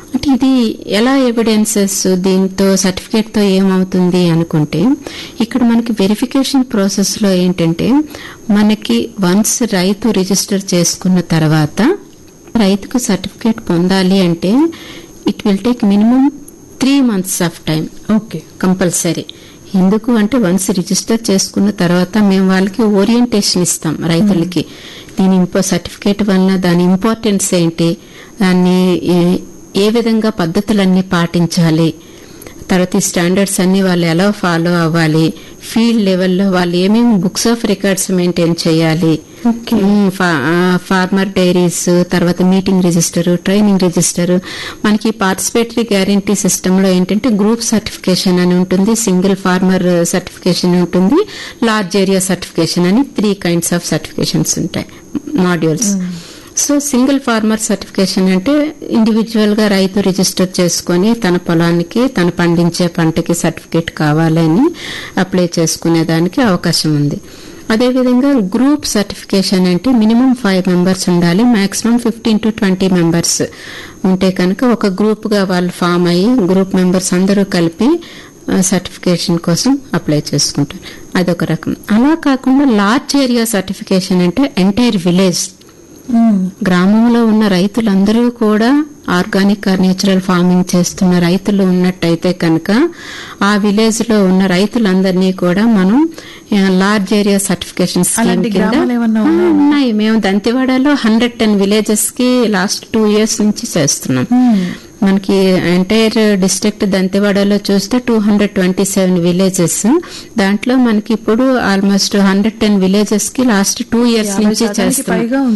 అంటే ఇది ఎలా ఎవిడెన్సెస్, దీంతో సర్టిఫికేట్ తో ఏమవుతుంది అనుకుంటే, ఇక్కడ మనకి వెరిఫికేషన్ ప్రాసెస్ లో ఏంటంటే, మనకి వన్స్ రైతు రిజిస్టర్ చేసుకున్న తర్వాత రైతుకు సర్టిఫికేట్ పొందాలి అంటే it will take minimum 3 months of time. Okay, compulsory. ఎందుకు అంటే వన్స్ రిజిస్టర్ చేసుకున్న తర్వాత మేము వాళ్ళకి ఓరియంటేషన్ ఇస్తాం రైతులకి. దీని సర్టిఫికేట్ వలన దాని ఇంపార్టెన్స్ ఏంటి, దాన్ని ఏ విధంగా పద్ధతులన్నీ పాటించాలి, తర్వాత ఈ స్టాండర్డ్స్ అన్ని వాళ్ళు ఎలా ఫాలో అవ్వాలి, ఫీల్డ్ లెవెల్లో వాళ్ళు ఏమేమి బుక్స్ ఆఫ్ రికార్డ్స్ మెయింటైన్ చేయాలి, ఫార్మర్ డైరీస్, తర్వాత మీటింగ్ రిజిస్టర్, ట్రైనింగ్ రిజిస్టర్. మనకి పార్టిసిపేటరీ గ్యారంటీ సిస్టమ్ లో ఏంటంటే గ్రూప్ సర్టిఫికేషన్ అని ఉంటుంది, సింగిల్ ఫార్మర్ సర్టిఫికేషన్ ఉంటుంది, లార్జ్ ఏరియా సర్టిఫికేషన్ అని 3 kinds ఆఫ్ సర్టిఫికేషన్స్ ఉంటాయి, modules. So single farmer certification అంటే ఇండివిజువల్ గా రైతు రిజిస్టర్ చేసుకుని తన పొలానికి, తను పండించే పంటకి సర్టిఫికేట్ కావాలని అప్లై చేసుకునేదానికి అవకాశం ఉంది. అదేవిధంగా గ్రూప్ సర్టిఫికేషన్ అంటే మినిమం 5 members ఉండాలి, మాక్సిమం 15 to 20 members ఉంటే కనుక ఒక గ్రూప్ గా వాళ్ళు ఫామ్ అయ్యి గ్రూప్ మెంబర్స్ అందరూ కలిపి సర్టిఫికేషన్ కోసం అప్లై చేసుకుంటారు. అదొక రకం. అలా కాకుండా లార్జ్ ఏరియా సర్టిఫికేషన్ అంటే ఎంటైర్ విలేజ్, గ్రామంలో ఉన్న రైతులందరూ కూడా ఆర్గానిక్ ఆర్ నేచురల్ ఫార్మింగ్ చేస్తున్న రైతులు ఉన్నట్టయితే కనుక ఆ విలేజ్ లో ఉన్న రైతులందరినీ కూడా మనం లార్జ్ ఏరియా సర్టిఫికేషన్ స్కీమ్ కింద ఉన్నాయి. మేము దంతెవాడలో 110 villages కి లాస్ట్ 2 years నుంచి చేస్తున్నాం. మనకి ఎంటైర్ డిస్ట్రిక్ట్ దంతెవాడలో చూస్తే 227 villages. దాంట్లో మనకి ఇప్పుడు ఆల్మోస్ట్ 110 villages కి లాస్ట్ 2 years నుంచి చేస్తున్నాం.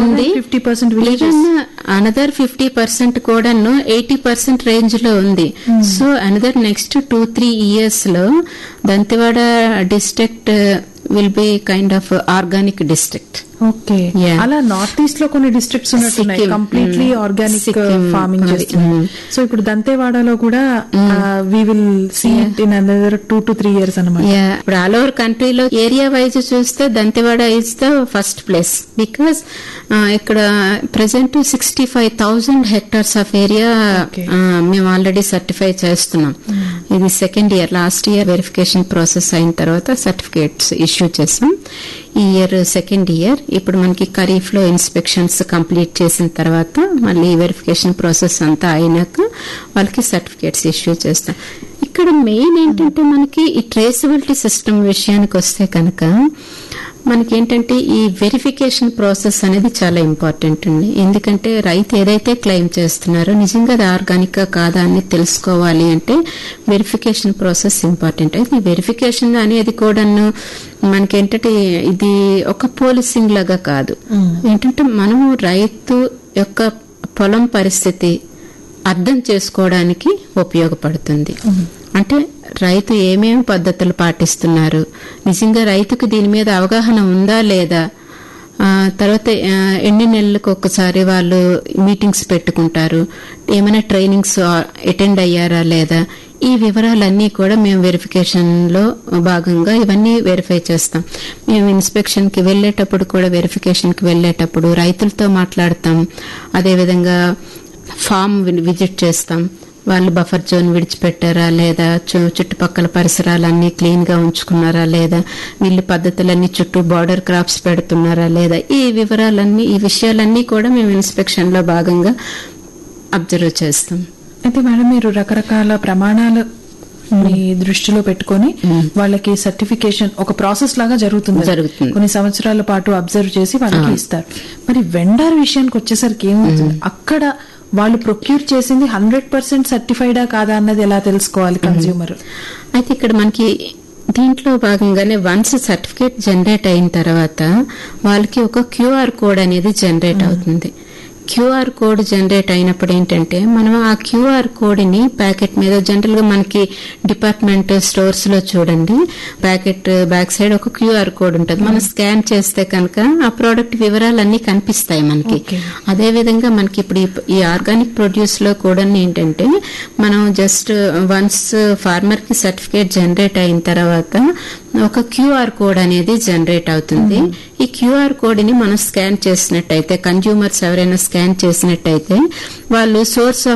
అనదర్ 50% కూడా 80% రేంజ్ లో ఉంది. సో అనదర్ నెక్స్ట్ 2-3 years లో Dantewada district will be kind of organic district. Okay, అలా నార్త్ ఈస్ట్ లో కొన్ని డిస్ట్రిక్ట్స్ ఉన్నట్టున్నాయి కంప్లీట్లీ ఆర్గానిక్ ఫార్మింగ్ చేస్తున్నారు. సో ఇప్పుడు దంతెవాడలో కూడా we will see it in another 2 to 3 years అన్నమాట. ఇప్పుడు ఆల్ ఓవర్ కంట్రీలో ఏరియా వైజ్ చూస్తే Dantewada is the first place. Because ఇక్కడ ప్రెసెంట్ 65,000 hectares ఆఫ్ ఏరియా మేము ఆల్రెడీ సర్టిఫై చేస్తున్నాం. ఇది 2nd year. Last year verification process అయిన తర్వాత సర్టిఫికేట్స్ ఇష్యూ చేసాం. ఈ ఇయర్ 2nd year. ఇప్పుడు మనకి ఖరీఫ్ లో ఇన్స్పెక్షన్స్ కంప్లీట్ చేసిన తర్వాత మళ్ళీ వెరిఫికేషన్ ప్రాసెస్ అంతా అయినాక వాళ్ళకి సర్టిఫికేట్స్ ఇష్యూ చేస్తాం. ఇక్కడ మెయిన్ ఏంటంటే మనకి ఈ ట్రేసబిలిటీ సిస్టమ్ విషయానికి వస్తే కనుక మనకి ఏంటంటే ఈ వెరిఫికేషన్ ప్రాసెస్ అనేది చాలా ఇంపార్టెంట్ అండి. ఎందుకంటే రైతు ఏదైతే క్లెయిమ్ చేస్తున్నారో నిజంగా అది ఆర్గానిక్ కాదా అని తెలుసుకోవాలి అంటే వెరిఫికేషన్ ప్రాసెస్ ఇంపార్టెంట్. అయితే ఈ వెరిఫికేషన్ అనేది కూడా మనకేంటంటే ఇది ఒక పోలీసింగ్ లాగా కాదు. ఏంటంటే మనము రైతు యొక్క పొలం పరిస్థితి అర్థం చేసుకోవడానికి ఉపయోగపడుతుంది. అంటే రైతు ఏమేమి పద్ధతులు పాటిస్తున్నారు, నిజంగా రైతుకు దీని మీద అవగాహన ఉందా లేదా, తర్వాత ఎన్ని నెలలకు ఒక్కసారి వాళ్ళు మీటింగ్స్ పెట్టుకుంటారు, ఏమైనా ట్రైనింగ్స్ అటెండ్ అయ్యారా లేదా, ఈ వివరాలన్నీ కూడా మేము వెరిఫికేషన్ లో భాగంగా ఇవన్నీ వెరిఫై చేస్తాం. మేము ఇన్స్పెక్షన్ కి వెళ్లేటప్పుడు కూడా వెరిఫికేషన్ కి వెళ్లేటప్పుడు రైతులతో మాట్లాడతాం. అదేవిధంగా ఫామ్ విజిట్ చేస్తాం. వాళ్ళు బఫర్ జోన్ విడిచిపెట్టారా లేదా, చుట్టుపక్కల పరిసరాలన్నీ క్లీన్ గా ఉంచుకున్నారా లేదా, వీళ్ళు పద్ధతులన్నీ చుట్టూ బార్డర్ క్రాప్స్ పెడుతున్నారా లేదా, ఈ వివరాలన్నీ ఈ విషయాలన్నీ కూడా మేము ఇన్స్పెక్షన్ లో భాగంగా అబ్జర్వ్ చేస్తాం. అయితే మేడం మీరు రకరకాల ప్రమాణాలు మీ దృష్టిలో పెట్టుకుని వాళ్ళకి సర్టిఫికేషన్ ఒక ప్రాసెస్ లాగా జరుగుతుంది. కొన్ని సంవత్సరాల పాటు అబ్జర్వ్ చేసి వాళ్ళకి ఇస్తారు. మరి వెండర్ విషయానికి వచ్చేసరికి ఏమవుతుంది, అక్కడ వాళ్ళు ప్రొక్యూర్ చేసింది 100% సర్టిఫైడా కాదా అన్నది ఎలా తెలుసుకోవాలి కన్స్యూమర్? అయితే ఇక్కడ మనకి దీంట్లో భాగంగానే వన్స్ సర్టిఫికేట్ జనరేట్ అయిన తర్వాత వాళ్ళకి ఒక QR కోడ్ అనేది జనరేట్ అవుతుంది. QR కోడ్ జనరేట్ అయినప్పుడు ఏంటంటే మనం ఆ QR కోడ్ని ప్యాకెట్ మీద జనరల్ గా మనకి డిపార్ట్మెంట్ స్టోర్స్ లో చూడండి ప్యాకెట్ బ్యాక్ సైడ్ ఒక QR కోడ్ ఉంటుంది. మనం స్కాన్ చేస్తే కనుక ఆ ప్రోడక్ట్ వివరాలన్నీ కనిపిస్తాయి మనకి. అదే విధంగా మనకి ఇప్పుడు ఈ ఆర్గానిక్ ప్రొడ్యూస్ లో కూడా ఏంటంటే మనం జస్ట్ వన్స్ ఫార్మర్ కి సర్టిఫికేట్ జనరేట్ అయిన తర్వాత ఒక QR కోడ్ అనేది జనరేట్ అవుతుంది. ఈ QR కోడ్ ని మనం స్కాన్ చేసినట్టయితే కన్స్యూమర్స్ ఎవరైనా స్కాన్ చేసినట్టయితే వాళ్ళు సోర్స్